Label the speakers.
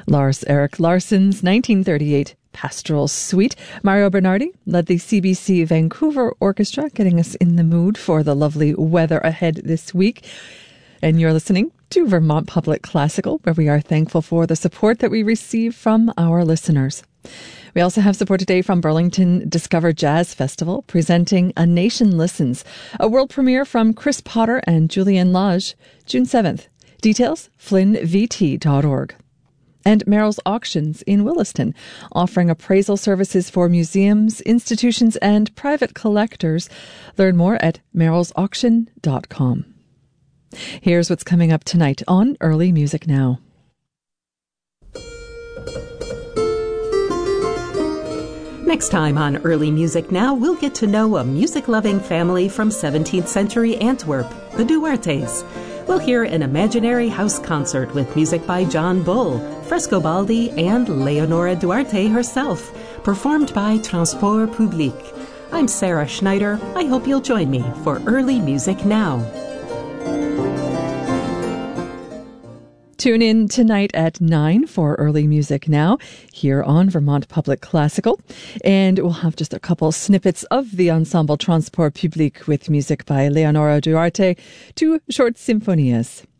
Speaker 1: Lars Erik Larsson's 1938 Pastoral Suite. Mario Bernardi led the CBC Vancouver Orchestra, getting us in the mood for the lovely weather ahead this week. And you're listening to Vermont Public Classical, where we are thankful for the support that we receive from our listeners. We also have support today from Burlington Discover Jazz Festival, presenting A Nation Listens, a world premiere from Chris Potter and Julian Lage, June 7th. Details, flynnvt.org. And Merrill's Auctions in Williston, offering appraisal services for museums, institutions, and private collectors. Learn more at merrillsauction.com. Here's what's coming up tonight on Early Music Now.
Speaker 2: Next time on Early Music Now, we'll get to know a music-loving family from 17th century Antwerp, the Duartes. We'll hear an imaginary house concert with music by John Bull, Frescobaldi, and Leonora Duarte herself, performed by Transport Public. I'm Sarah Schneider. I hope you'll join me for Early Music Now.
Speaker 1: Tune in tonight at 9 for Early Music Now here on Vermont Public Classical. And we'll have just a couple snippets of the ensemble Transport Public with music by Leonora Duarte, 2 short symphonias.